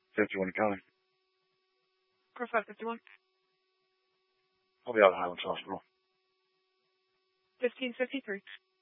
51 county. Profile 51. I'll be out of Highlands Hospital. 1553.